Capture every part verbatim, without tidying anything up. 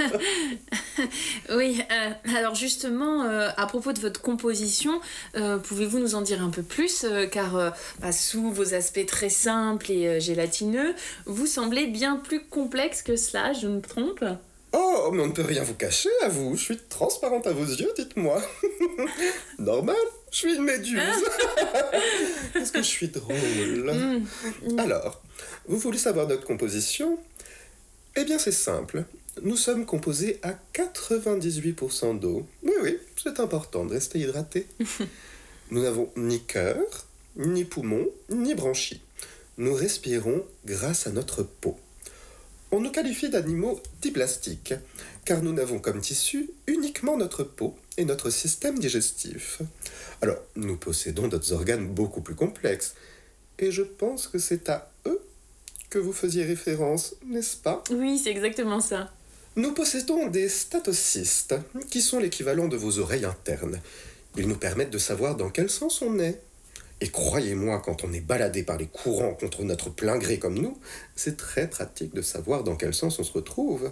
Oui, euh, alors justement, euh, à propos de votre composition, euh, pouvez-vous nous en dire un peu plus euh, car euh, bah, sous vos aspects très simples et euh, gélatineux, vous semblez bien plus complexe que cela, je me trompe? Oh, mais on ne peut rien vous cacher à vous. Je suis transparente à vos yeux, dites-moi. Normal, je suis une méduse. Est-ce que je suis drôle? Mm. Alors, vous voulez savoir notre composition? Eh bien, c'est simple. Nous sommes composés à quatre-vingt-dix-huit pour cent d'eau. Oui, oui, c'est important de rester hydraté. Nous n'avons ni cœur, ni poumon, ni branchies. Nous respirons grâce à notre peau. On nous qualifie d'animaux diplastiques, car nous n'avons comme tissu uniquement notre peau et notre système digestif. Alors, nous possédons d'autres organes beaucoup plus complexes, et je pense que c'est à eux que vous faisiez référence, n'est-ce pas? Oui, c'est exactement ça. Nous possédons des statocystes, qui sont l'équivalent de vos oreilles internes. Ils nous permettent de savoir dans quel sens on est. Et croyez-moi, quand on est baladé par les courants contre notre plein gré comme nous, c'est très pratique de savoir dans quel sens on se retrouve.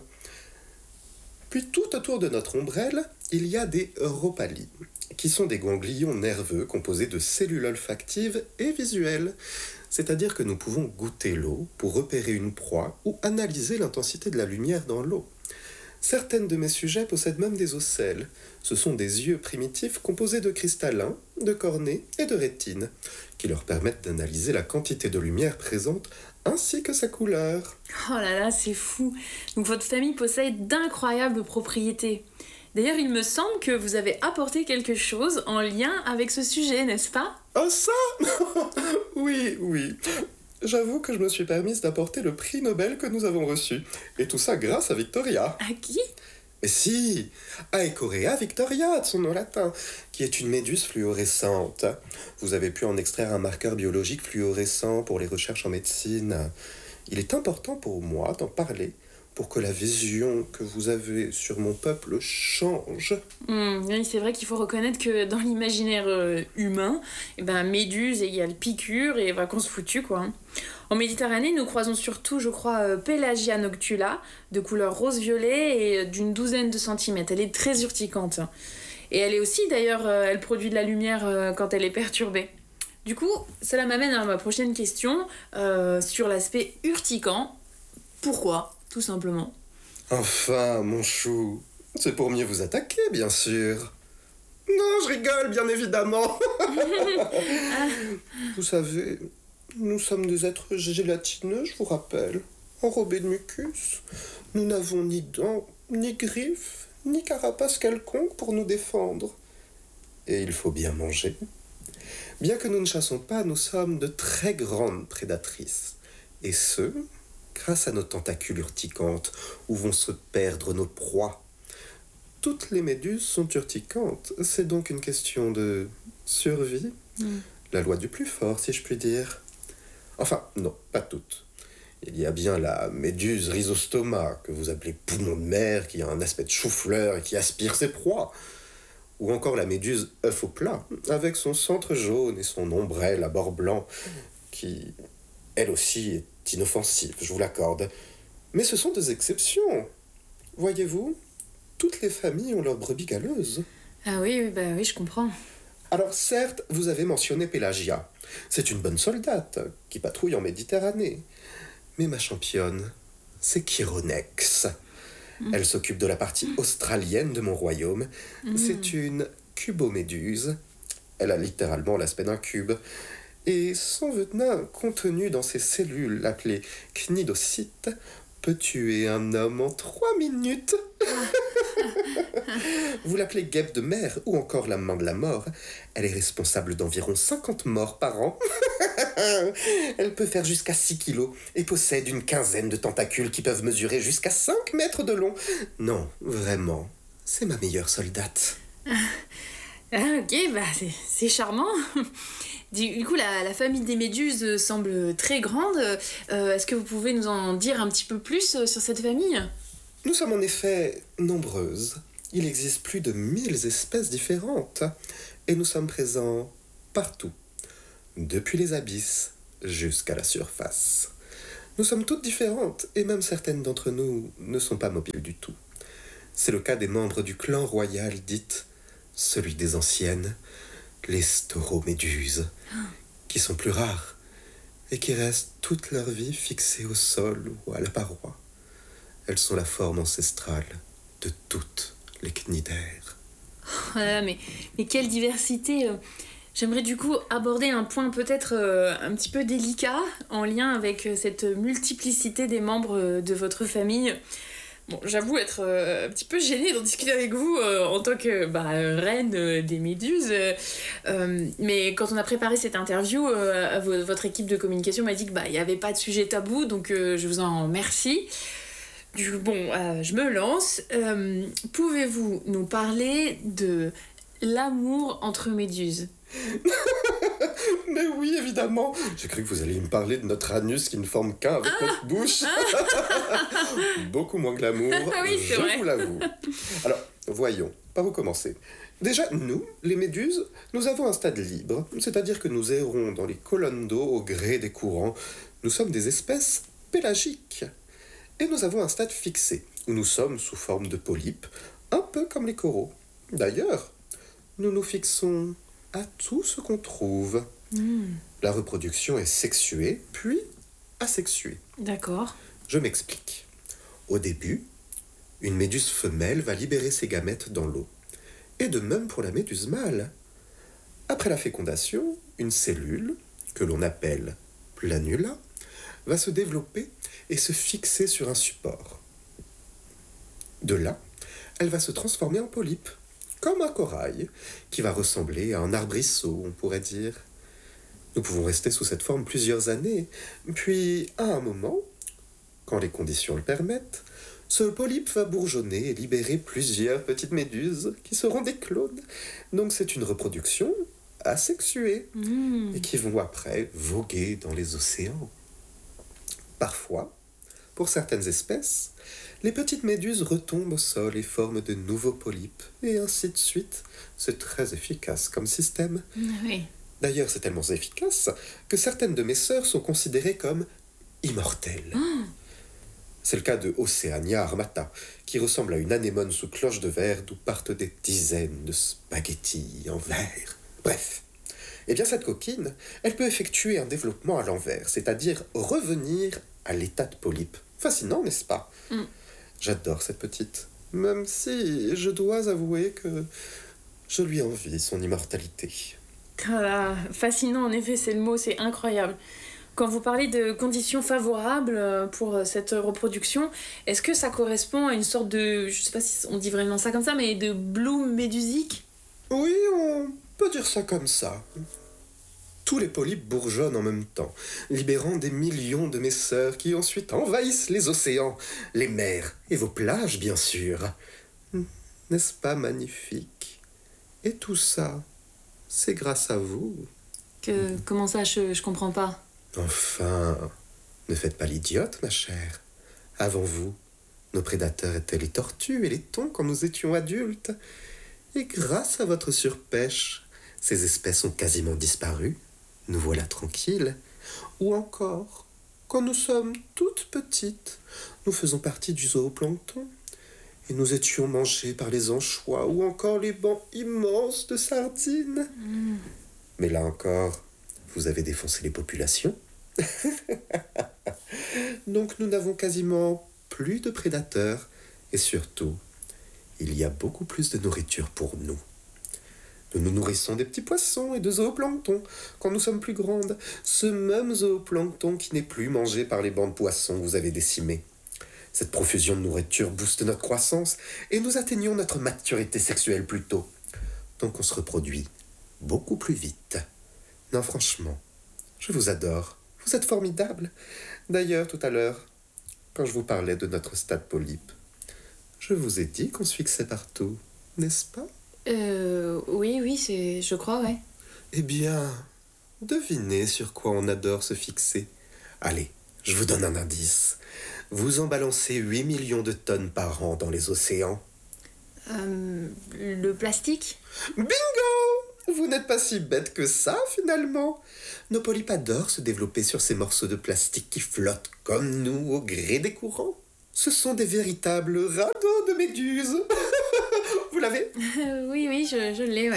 Puis tout autour de notre ombrelle, il y a des rhopalies, qui sont des ganglions nerveux composés de cellules olfactives et visuelles. C'est-à-dire que nous pouvons goûter l'eau pour repérer une proie ou analyser l'intensité de la lumière dans l'eau. Certaines de mes sujets possèdent même des ocelles. Ce sont des yeux primitifs composés de cristallins, de cornée et de rétine, qui leur permettent d'analyser la quantité de lumière présente ainsi que sa couleur. Oh là là, c'est fou. Donc votre famille possède d'incroyables propriétés. D'ailleurs, il me semble que vous avez apporté quelque chose en lien avec ce sujet, n'est-ce pas? Oh ça? Oui, oui. J'avoue que je me suis permise d'apporter le prix Nobel que nous avons reçu. Et tout ça grâce à Victoria. À qui? Mais si, Aecorea victoria, de son nom latin, qui est une méduse fluorescente. Vous avez pu en extraire un marqueur biologique fluorescent pour les recherches en médecine. Il est important pour moi d'en parler pour que la vision que vous avez sur mon peuple change. Mmh, oui, c'est vrai qu'il faut reconnaître que dans l'imaginaire euh, humain, eh ben, méduse égale piqûre et vacances foutues, quoi. En Méditerranée, nous croisons surtout, je crois, euh, Pelagia noctula, de couleur rose-violet et euh, d'une douzaine de centimètres. Elle est très urticante. Et elle est aussi, d'ailleurs, euh, elle produit de la lumière euh, quand elle est perturbée. Du coup, cela m'amène à ma prochaine question euh, sur l'aspect urticant. Pourquoi, tout simplement? Enfin, mon chou, c'est pour mieux vous attaquer, bien sûr. Non, je rigole, bien évidemment. Vous savez, nous sommes des êtres gélatineux, je vous rappelle, enrobés de mucus. Nous n'avons ni dents, ni griffes, ni carapace quelconque pour nous défendre. Et il faut bien manger. Bien que nous ne chassons pas, nous sommes de très grandes prédatrices. Et ce, grâce à nos tentacules urticantes, où vont se perdre nos proies. Toutes les méduses sont urticantes. C'est donc une question de survie. Mm. La loi du plus fort, si je puis dire. Enfin, non, pas toutes. Il y a bien la méduse rhizostoma, que vous appelez poumon de mer, qui a un aspect de chou-fleur et qui aspire ses proies. Ou encore la méduse œuf au plat, avec son centre jaune et son ombrelle à bord blanc, qui, elle aussi, est inoffensive, je vous l'accorde. Mais ce sont des exceptions. Voyez-vous, toutes les familles ont leurs brebis galeuses. Ah oui, oui, bah oui, je comprends. Alors certes, vous avez mentionné Pelagia. C'est une bonne soldate qui patrouille en Méditerranée. Mais ma championne, c'est Chironex. Mmh. Elle s'occupe de la partie australienne de mon royaume. Mmh. C'est une cuboméduse. Elle a littéralement l'aspect d'un cube. Et son venin contenu dans ses cellules appelées cnidocytes peut tuer un homme en trois minutes. Vous l'appelez guêpe de mer ou encore la main de la mort. Elle est responsable d'environ cinquante morts par an. Elle peut faire jusqu'à six kilos et possède une quinzaine de tentacules qui peuvent mesurer jusqu'à cinq mètres de long. Non, vraiment, c'est ma meilleure soldate. Ah, ok, bah c'est, c'est charmant. Du coup, la, la famille des méduses semble très grande. Euh, est-ce que vous pouvez nous en dire un petit peu plus sur cette famille ? Nous sommes en effet nombreuses. Il existe plus de mille espèces différentes. Et nous sommes présents partout. Depuis les abysses jusqu'à la surface. Nous sommes toutes différentes et même certaines d'entre nous ne sont pas mobiles du tout. C'est le cas des membres du clan royal dit, celui des anciennes, les stauroméduses, qui sont plus rares et qui restent toute leur vie fixées au sol ou à la paroi. Elles sont la forme ancestrale de toutes les cnidaires. Voilà, mais, mais quelle diversité. J'aimerais du coup aborder un point peut-être euh, un petit peu délicat en lien avec cette multiplicité des membres de votre famille. Bon, j'avoue être euh, un petit peu gênée d'en discuter avec vous euh, en tant que bah, reine euh, des méduses. Euh, mais quand on a préparé cette interview, euh, v- votre équipe de communication m'a dit qu'il bah, n'y avait pas de sujet tabou, donc euh, je vous en remercie. Du coup, bon, euh, je me lance. Euh, pouvez-vous nous parler de l'amour entre méduses ? Mais oui, évidemment. J'ai cru que vous alliez me parler de notre anus qui ne forme qu'un avec ah notre bouche. Ah Beaucoup moins glamour, ah oui, je vrai. vous l'avoue. Alors, voyons, par où commencer ? Déjà, nous, les méduses, nous avons un stade libre, c'est-à-dire que nous errons dans les colonnes d'eau au gré des courants. Nous sommes des espèces pélagiques. Et nous avons un stade fixé, où nous sommes sous forme de polypes, un peu comme les coraux. D'ailleurs, nous nous fixons à tout ce qu'on trouve. Mmh. La reproduction est sexuée, puis asexuée. D'accord. Je m'explique. Au début, une méduse femelle va libérer ses gamètes dans l'eau. Et de même pour la méduse mâle. Après la fécondation, une cellule, que l'on appelle planula, va se développer et se fixer sur un support. De là, elle va se transformer en polype, comme un corail, qui va ressembler à un arbrisseau, on pourrait dire. Nous pouvons rester sous cette forme plusieurs années, puis, à un moment, quand les conditions le permettent, ce polype va bourgeonner et libérer plusieurs petites méduses qui seront des clones. Donc c'est une reproduction asexuée, mmh. et qui vont après voguer dans les océans. Parfois, pour certaines espèces, les petites méduses retombent au sol et forment de nouveaux polypes, et ainsi de suite. C'est très efficace comme système. Oui. D'ailleurs, c'est tellement efficace que certaines de mes sœurs sont considérées comme immortelles. Oh. C'est le cas de Océania armata, qui ressemble à une anémone sous cloche de verre d'où partent des dizaines de spaghettis en verre. Bref. Eh bien, cette coquine, elle peut effectuer un développement à l'envers, c'est-à-dire revenir à l'état de polype. Fascinant, n'est-ce pas ? Mm. J'adore cette petite, même si je dois avouer que je lui envie son immortalité. Ah, fascinant, en effet, c'est le mot, c'est incroyable. Quand vous parlez de conditions favorables pour cette reproduction, est-ce que ça correspond à une sorte de, je sais pas si on dit vraiment ça comme ça, mais de bloom médusique ? Oui, on peut dire ça comme ça. Tous les polypes bourgeonnent en même temps, libérant des millions de mes sœurs qui ensuite envahissent les océans, les mers et vos plages, bien sûr. N'est-ce pas magnifique ? Et tout ça, c'est grâce à vous. Que, comment ça, je, je comprends pas. Enfin, ne faites pas l'idiote, ma chère. Avant vous, nos prédateurs étaient les tortues et les thons quand nous étions adultes. Et grâce à votre surpêche, ces espèces ont quasiment disparu. Nous voilà tranquilles. Ou encore, quand nous sommes toutes petites, nous faisons partie du zooplancton. Et nous étions mangés par les anchois ou encore les bancs immenses de sardines. Mmh. Mais là encore, vous avez défoncé les populations. Donc nous n'avons quasiment plus de prédateurs. Et surtout, il y a beaucoup plus de nourriture pour nous. Nous nous nourrissons des petits poissons et de zooplancton quand nous sommes plus grandes. Ce même zooplancton qui n'est plus mangé par les bancs de poissons que vous avez décimés. Cette profusion de nourriture booste notre croissance et nous atteignons notre maturité sexuelle plus tôt. Donc on se reproduit beaucoup plus vite. Non, franchement, je vous adore. Vous êtes formidables. D'ailleurs, tout à l'heure, quand je vous parlais de notre stade polype, je vous ai dit qu'on se fixait partout, n'est-ce pas ? Euh, oui, oui, c'est, je crois, ouais. Eh bien, devinez sur quoi on adore se fixer. Allez, je vous donne un indice. Vous en balancez huit millions de tonnes par an dans les océans. Euh, le plastique ? Bingo ! Vous n'êtes pas si bête que ça, finalement. Nos polypes adorent se développer sur ces morceaux de plastique qui flottent comme nous au gré des courants. Ce sont des véritables radeaux de méduses. Vous l'avez? Euh, oui, oui, je, je l'ai, ouais.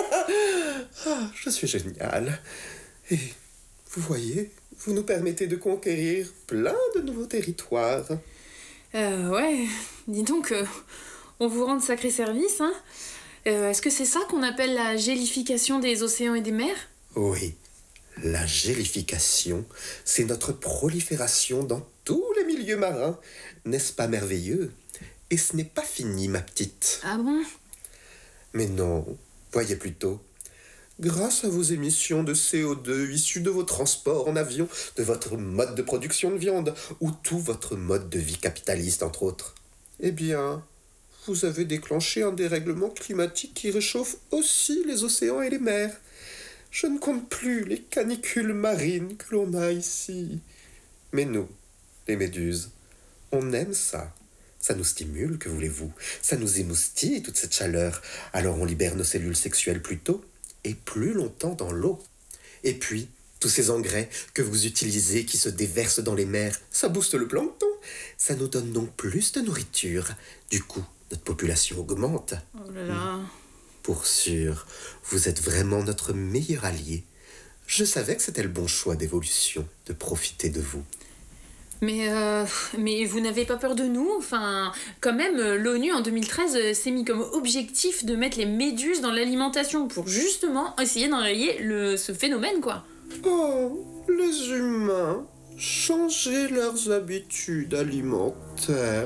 Ah, je suis génial. Et vous voyez, vous nous permettez de conquérir plein de nouveaux territoires. Euh, ouais, dis donc, euh, on vous rend de sacrés services, hein. Euh, est-ce que c'est ça qu'on appelle la gélification des océans et des mers? Oui, la gélification, c'est notre prolifération dans tous les milieux marins. N'est-ce pas merveilleux? Et ce n'est pas fini, ma petite. Ah bon? Mais non, voyez plutôt. Grâce à vos émissions de C O deux issues de vos transports en avion, de votre mode de production de viande, ou tout votre mode de vie capitaliste, entre autres, eh bien, vous avez déclenché un dérèglement climatique qui réchauffe aussi les océans et les mers. Je ne compte plus les canicules marines que l'on a ici. Mais nous, les méduses, on aime ça. Ça nous stimule, que voulez-vous? Ça nous émoustille, toute cette chaleur. Alors on libère nos cellules sexuelles plus tôt et plus longtemps dans l'eau. Et puis, tous ces engrais que vous utilisez qui se déversent dans les mers, ça booste le plancton. Ça nous donne donc plus de nourriture. Du coup, notre population augmente. Oh là là... Pour sûr, vous êtes vraiment notre meilleur allié. Je savais que c'était le bon choix d'évolution, de profiter de vous. Mais, euh, mais vous n'avez pas peur de nous? Enfin, quand même, l'ONU en deux mille treize euh, s'est mis comme objectif de mettre les méduses dans l'alimentation pour justement essayer d'enrayer le, ce phénomène, quoi. Oh, les humains, changer leurs habitudes alimentaires.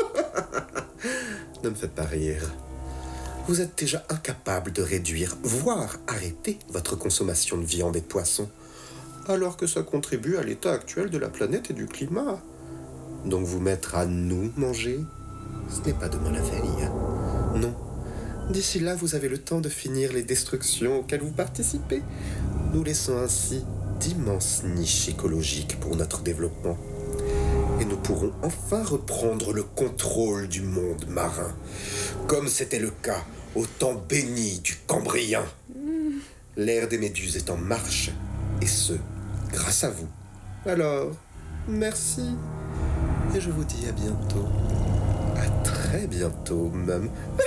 Ne me faites pas rire. Vous êtes déjà incapable de réduire, voire arrêter votre consommation de viande et de poisson, alors que ça contribue à l'état actuel de la planète et du climat. Donc vous mettre à nous manger, ce n'est pas demain la veille. Non. D'ici là, vous avez le temps de finir les destructions auxquelles vous participez, nous laissant ainsi d'immenses niches écologiques pour notre développement. Et nous pourrons enfin reprendre le contrôle du monde marin, comme c'était le cas au temps béni du Cambrien. Mm. L'ère des méduses est en marche, et ce, grâce à vous. Alors, merci, et je vous dis à bientôt. À très bientôt, même.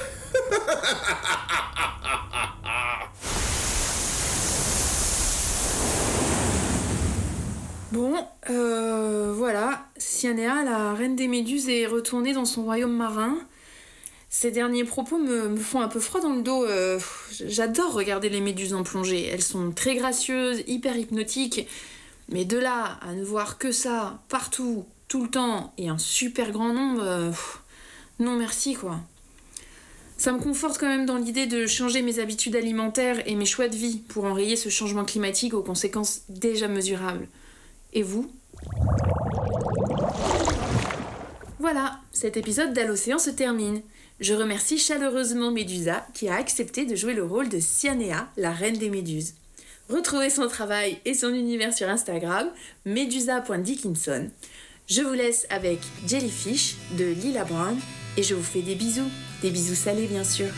Bon, euh, voilà, Cyanea, la reine des méduses, est retournée dans son royaume marin. Ces derniers propos me, me font un peu froid dans le dos. Euh, j'adore regarder les méduses en plongée. Elles sont très gracieuses, hyper hypnotiques. Mais de là à ne voir que ça, partout, tout le temps, et un super grand nombre, euh, non merci, quoi. Ça me conforte quand même dans l'idée de changer mes habitudes alimentaires et mes choix de vie pour enrayer ce changement climatique aux conséquences déjà mesurables. Et vous? Voilà, cet épisode d'À-l'Océan se termine. Je remercie chaleureusement Médusa qui a accepté de jouer le rôle de Cyanea, la reine des méduses. Retrouvez son travail et son univers sur Instagram, medusa point dickinson. Je vous laisse avec Jellyfish de Lila Brown et je vous fais des bisous, des bisous salés bien sûr.